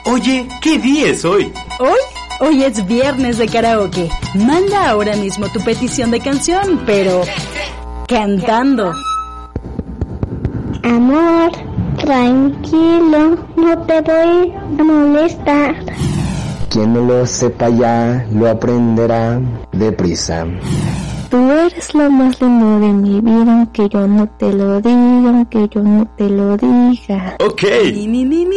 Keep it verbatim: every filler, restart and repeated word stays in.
Oye, ¿qué día es hoy? ¿Hoy? Hoy es viernes de karaoke. Manda ahora mismo tu petición de canción, pero cantando. Amor, tranquilo, no te voy a molestar. Quien no lo sepa ya, lo aprenderá deprisa. Tú eres lo más lindo de mi vida, aunque yo no te lo diga, aunque yo no te lo diga. Ok. Ni, ni, ni, ni.